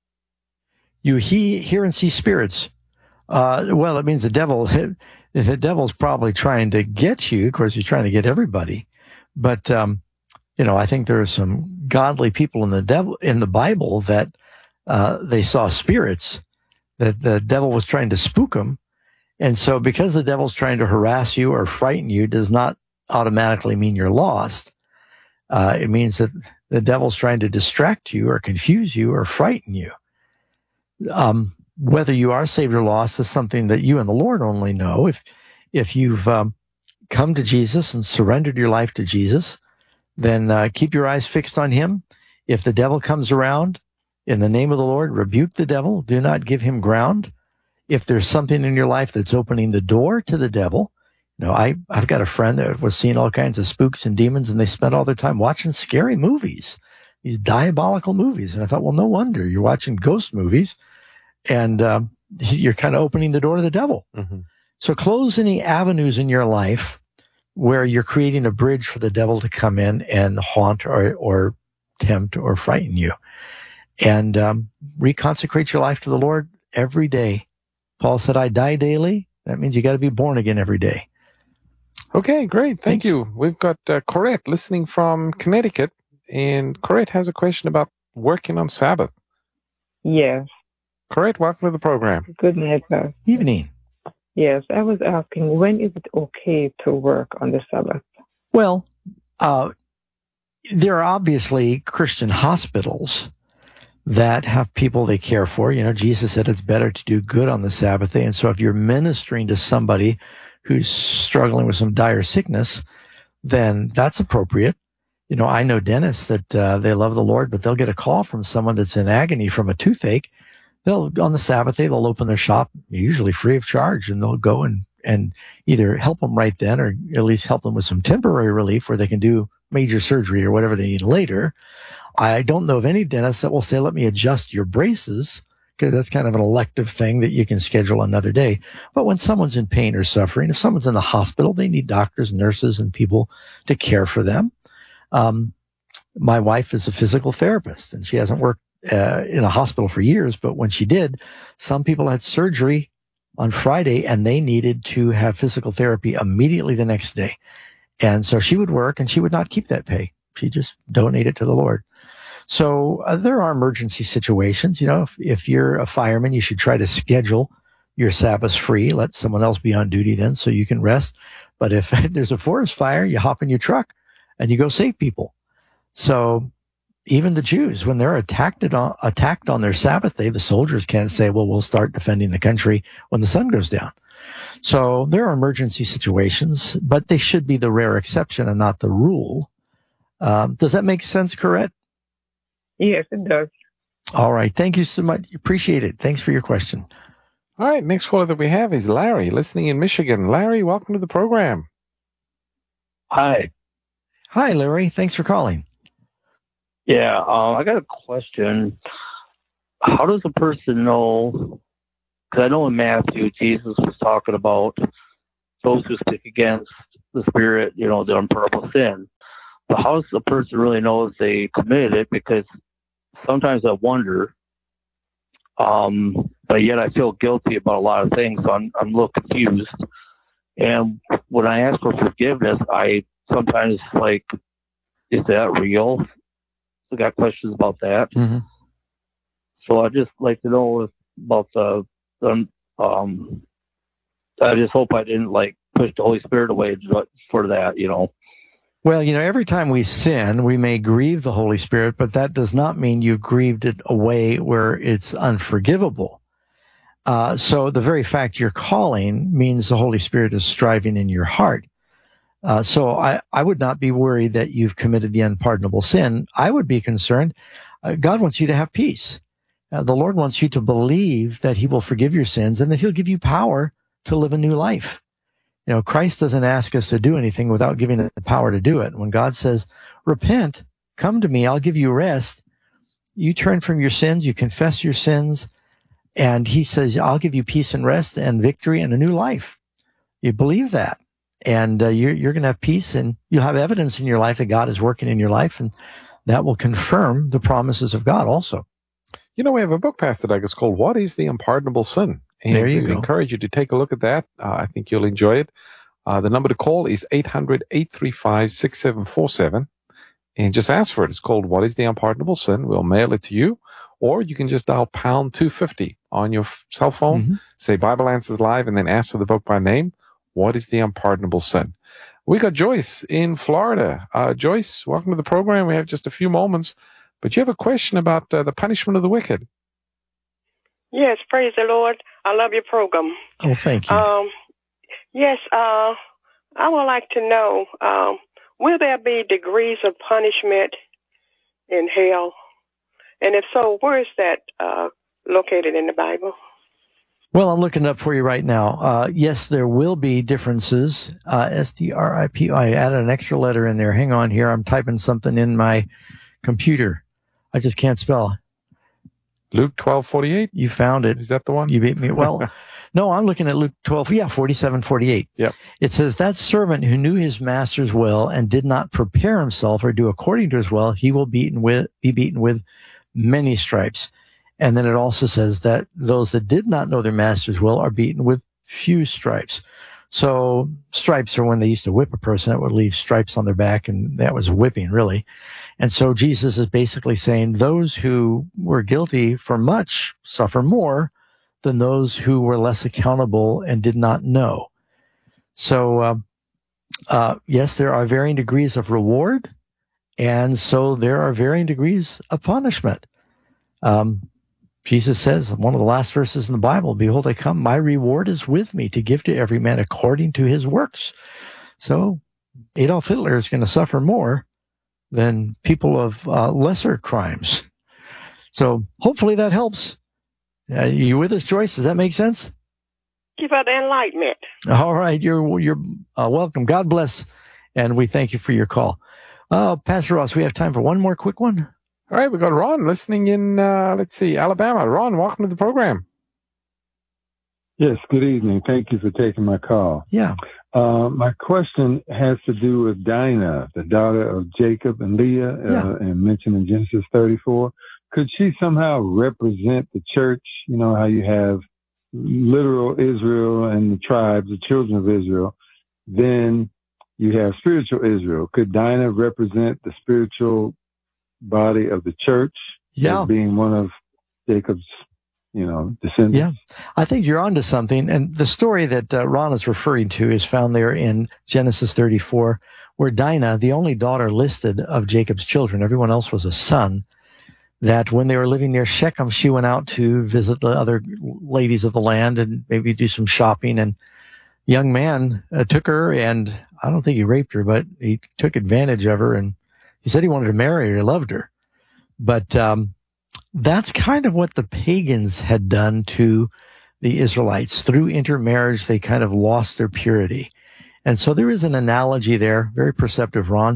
You he, hear and see spirits. Uh, well, it means the devil, the devil's probably trying to get you. Of course, he's trying to get everybody. But, um, you know, I think there are some godly people in the devil, in the Bible that, uh, they saw spirits, that the devil was trying to spook them. And so because the devil's trying to harass you or frighten you does not automatically mean you're lost. Uh, it means that the devil's trying to distract you or confuse you or frighten you. Um, whether you are saved or lost is something that you and the Lord only know. If, if you've, um, come to Jesus and surrendered your life to Jesus, then, uh, keep your eyes fixed on him. If the devil comes around, in the name of the Lord, rebuke the devil. Do not give him ground. If there's something in your life that's opening the door to the devil, you know, I, I've got a friend that was seeing all kinds of spooks and demons, and they spent all their time watching scary movies, these diabolical movies. And I thought, well, no wonder you're watching ghost movies, and um, you're kind of opening the door to the devil. Mm-hmm. So close any avenues in your life where you're creating a bridge for the devil to come in and haunt or, or tempt or frighten you. And um, reconsecrate your life to the Lord every day. Paul said, I die daily. That means you got to be born again every day. Okay, great. Thank Thanks. you. We've got uh, Corette listening from Connecticut, and Corette has a question about working on Sabbath. Yes. Corette, welcome to the program. Good night, sir. Evening. Yes, I was asking, when is it okay to work on the Sabbath? Well, uh, there are obviously Christian hospitals that have people they care for. You know, Jesus said it's better to do good on the Sabbath day. And so if you're ministering to somebody who's struggling with some dire sickness, then that's appropriate. You know, I know dentists that uh, they love the Lord, but they'll get a call from someone that's in agony from a toothache. They'll, on the Sabbath day, they'll open their shop, usually free of charge, and they'll go and, and either help them right then or at least help them with some temporary relief where they can do major surgery or whatever they need later. I don't know of any dentist that will say, let me adjust your braces, because that's kind of an elective thing that you can schedule another day. But when someone's in pain or suffering, if someone's in the hospital, they need doctors, nurses, and people to care for them. Um, my wife is a physical therapist, and she hasn't worked uh, in a hospital for years. But when she did, some people had surgery on Friday, and they needed to have physical therapy immediately the next day. And so she would work, and she would not keep that pay. She just donate it to the Lord. So uh, there are emergency situations. You know, if, if you're a fireman, you should try to schedule your Sabbaths free. Let someone else be on duty then so you can rest. But if there's a forest fire, you hop in your truck and you go save people. So even the Jews, when they're attacked on, attacked on their Sabbath day, the soldiers can't say, well, we'll start defending the country when the sun goes down. So there are emergency situations, but they should be the rare exception and not the rule. Um, does that make sense, Corette? Yes, it does. All right. Thank you so much. Appreciate it. Thanks for your question. All right. Next caller that we have is Larry, listening in Michigan. Larry, welcome to the program. Hi. Hi, Larry. Thanks for calling. Yeah, uh, I got a question. How does a person know? Because I know in Matthew, Jesus was talking about those who stick against the Spirit, you know, the unpardonable sin. But how does a person really know if they committed it? Because sometimes I wonder, um, but yet I feel guilty about a lot of things, so I'm, I'm a little confused. And when I ask for forgiveness, I sometimes like, is that real? I got questions about that. Mm-hmm. So I'd just like to know if, about the, the, um, I just hope I didn't like push the Holy Spirit away for that, you know. Well, you know, every time we sin, we may grieve the Holy Spirit, but that does not mean you grieved it away where it's unforgivable. Uh, so the very fact you're calling means the Holy Spirit is striving in your heart. Uh, so I, I would not be worried that you've committed the unpardonable sin. I would be concerned. Uh, God wants you to have peace. Uh, the Lord wants you to believe that he will forgive your sins and that he'll give you power to live a new life. You know, Christ doesn't ask us to do anything without giving us the power to do it. When God says, repent, come to me, I'll give you rest, you turn from your sins, you confess your sins, and he says, I'll give you peace and rest and victory and a new life. You believe that, and uh, you're, you're going to have peace, and you'll have evidence in your life that God is working in your life, and that will confirm the promises of God also. You know, we have a book, Pastor Doug. It's called What is the Unpardonable Sin? And there you I go. encourage you to take a look at that. Uh, I think you'll enjoy it. Uh, the number to call is eight hundred, eight three five, six seven four seven. And just ask for it. It's called What is the Unpardonable Sin? We'll mail it to you. Or you can just dial pound two fifty on your f- cell phone, mm-hmm. say Bible Answers Live, and then ask for the book by name. What is the Unpardonable Sin? We got Joyce in Florida. Uh, Joyce, welcome to the program. We have just a few moments. But you have a question about uh, the punishment of the wicked. Yes, praise the Lord. I love your program. Oh, thank you. Um, yes, uh, I would like to know, um, will there be degrees of punishment in hell? And if so, where is that uh, located in the Bible? Well, I'm looking it up for you right now. Uh, yes, there will be differences. Uh, S D R I P. I added an extra letter in there. Hang on here. I'm typing something in my computer. I just can't spell. Luke twelve forty-eight? You found it. Is that the one? You beat me. Well, no, I'm looking at Luke twelve. Yeah, forty-seven forty-eight. Yep. It says, that servant who knew his master's will and did not prepare himself or do according to his will, he will beaten with, be beaten with many stripes. And then it also says that those that did not know their master's will are beaten with few stripes. So stripes are when they used to whip a person, that would leave stripes on their back, and that was whipping, really. And so Jesus is basically saying those who were guilty for much suffer more than those who were less accountable and did not know. So, uh, uh, yes, there are varying degrees of reward, and so there are varying degrees of punishment. Um, Jesus says, one of the last verses in the Bible, behold, I come, my reward is with me to give to every man according to his works. So Adolf Hitler is going to suffer more than people of uh, lesser crimes. So hopefully that helps. Uh, you with us, Joyce? Does that make sense? Give us enlightenment. All right. You're, you're uh, welcome. God bless. And we thank you for your call. Uh, Pastor Ross, we have time for one more quick one. All right, we got Ron listening in, uh, let's see, Alabama. Ron, welcome to the program. Yes, good evening. Thank you for taking my call. Yeah. Uh, my question has to do with Dinah, the daughter of Jacob and Leah, yeah. uh, and mentioned in Genesis thirty-four. Could she somehow represent the church? You know, how you have literal Israel and the tribes, the children of Israel. Then you have spiritual Israel. Could Dinah represent the spiritual body of the church, yeah, as being one of Jacob's, you know, descendants? Yeah, I think you're onto something. And the story that uh, Ron is referring to is found there in Genesis thirty-four, where Dinah, the only daughter listed of Jacob's children, everyone else was a son, that when they were living near Shechem, she went out to visit the other ladies of the land and maybe do some shopping. And a young man uh, took her, and I don't think he raped her, but he took advantage of her, and he said he wanted to marry her, he loved her. But um, that's kind of what the pagans had done to the Israelites. Through intermarriage, they kind of lost their purity. And so there is an analogy there, very perceptive, Ron,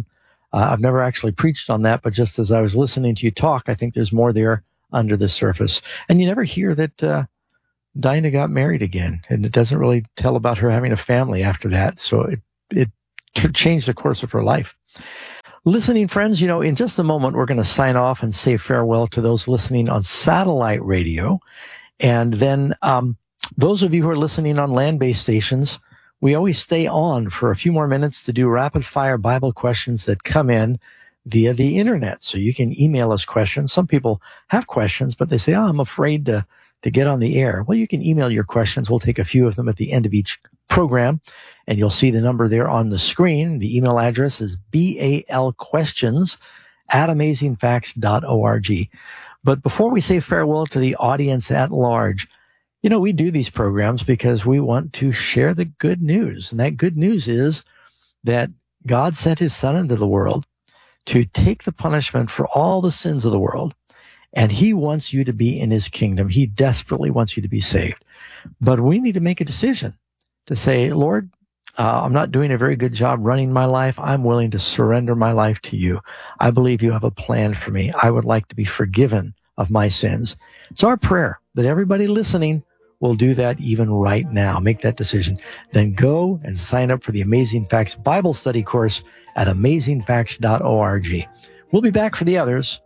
Uh, I've never actually preached on that, but just as I was listening to you talk, I think there's more there under the surface. And you never hear that uh, Dinah got married again, and it doesn't really tell about her having a family after that. So it, it changed the course of her life. Listening friends, you know, in just a moment, we're going to sign off and say farewell to those listening on satellite radio. And then um, those of you who are listening on land-based stations, we always stay on for a few more minutes to do rapid-fire Bible questions that come in via the internet. So you can email us questions. Some people have questions, but they say, oh, I'm afraid to, to get on the air. Well, you can email your questions. We'll take a few of them at the end of each program, and you'll see the number there on the screen. The email address is balquestions at amazing facts dot org. But before we say farewell to the audience at large, you know, we do these programs because we want to share the good news. And that good news is that God sent his son into the world to take the punishment for all the sins of the world. And he wants you to be in his kingdom. He desperately wants you to be saved. But we need to make a decision to say, Lord, uh, I'm not doing a very good job running my life. I'm willing to surrender my life to you. I believe you have a plan for me. I would like to be forgiven of my sins. It's our prayer that everybody listening will do that even right now. Make that decision. Then go and sign up for the Amazing Facts Bible Study course at amazing facts dot org. We'll be back for the others.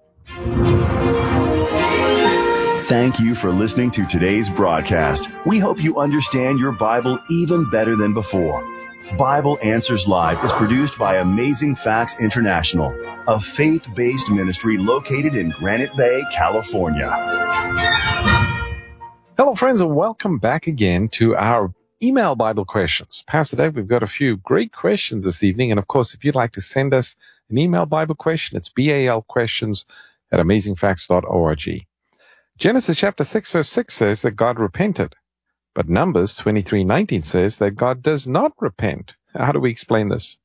Thank you for listening to today's broadcast. We hope you understand your Bible even better than before. Bible Answers Live is produced by Amazing Facts International, a faith-based ministry located in Granite Bay, California. Hello, friends, and welcome back again to our email Bible questions. Pastor Dave, we've got a few great questions this evening. And, of course, if you'd like to send us an email Bible question, it's balquestions at amazing facts dot org. Genesis chapter six, verse six says that God repented. But Numbers twenty-three nineteen says that God does not repent. How do we explain this?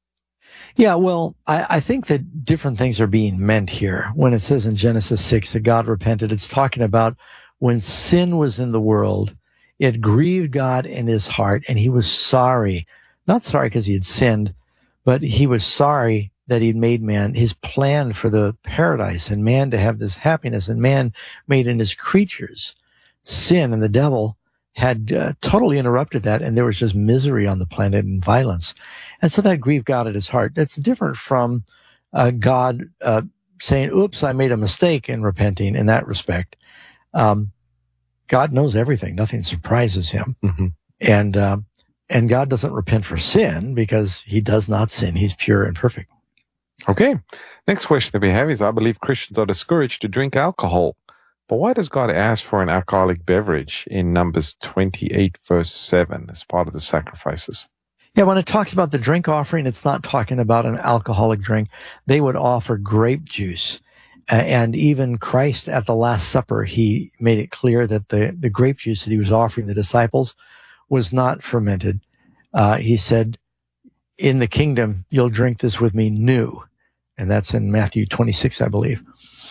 Yeah, well, I, I think that different things are being meant here. When it says in Genesis six that God repented, it's talking about when sin was in the world, it grieved God in his heart, and he was sorry. Not sorry because he had sinned, but he was sorry that he'd made man, his plan for the paradise and man to have this happiness, and man made in his creatures. Sin and the devil had uh, totally interrupted that, and there was just misery on the planet and violence. And so that grieved God at his heart. That's different from uh, God uh, saying, oops, I made a mistake, in repenting in that respect. Um, God knows everything. Nothing surprises him. Mm-hmm. And, uh, and God doesn't repent for sin because he does not sin. He's pure and perfect. Okay. Next question that we have is, I believe Christians are discouraged to drink alcohol. But why does God ask for an alcoholic beverage in Numbers twenty-eight, verse seven, as part of the sacrifices? Yeah, when it talks about the drink offering, it's not talking about an alcoholic drink. They would offer grape juice. Uh, and even Christ at the Last Supper, he made it clear that the, the grape juice that he was offering the disciples was not fermented. Uh, he said, in the kingdom, you'll drink this with me new. And that's in Matthew twenty-six, I believe.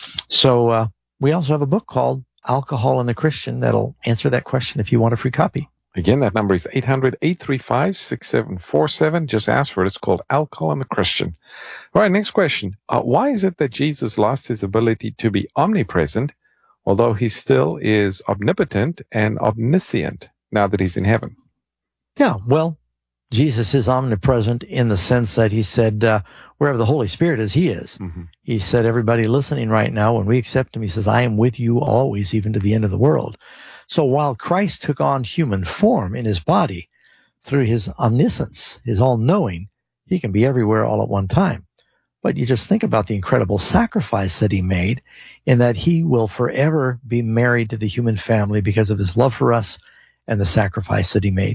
So uh, we also have a book called Alcohol and the Christian that'll answer that question if you want a free copy. Again, that number is eight hundred, eight three five, six seven four seven. Just ask for it. It's called Alcohol and the Christian. All right, next question. Uh, why is it that Jesus lost his ability to be omnipresent, although he still is omnipotent and omniscient now that he's in heaven? Yeah, well, Jesus is omnipresent in the sense that he said, uh, wherever the Holy Spirit is, he is. Mm-hmm. He said, everybody listening right now, when we accept him, he says, I am with you always, even to the end of the world. So while Christ took on human form in his body through his omniscience, his all-knowing, he can be everywhere all at one time. But you just think about the incredible sacrifice that he made, in that he will forever be married to the human family because of his love for us and the sacrifice that he made.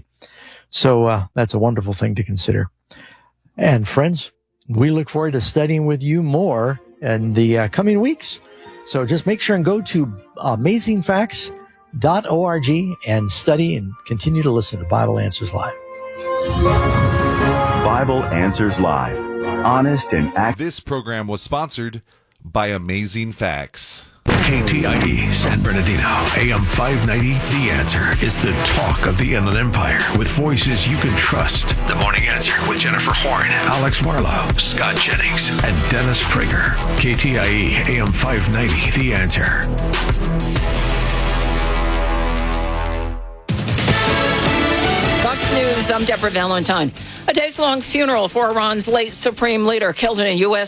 So uh, that's a wonderful thing to consider. And friends, we look forward to studying with you more in the uh, coming weeks. So just make sure and go to amazing facts dot org and study and continue to listen to Bible Answers Live. Bible Answers Live. Honest and accurate. This program was sponsored by Amazing Facts. K T I E San Bernardino, A M five ninety, The Answer is the talk of the Inland Empire with voices you can trust. The Morning Answer with Jennifer Horn, Alex Marlowe, Scott Jennings, and Dennis Prager. K T I E, A M five ninety, The Answer. Fox News, I'm Deborah Valentine. A days-long funeral for Iran's late supreme leader killed in a U S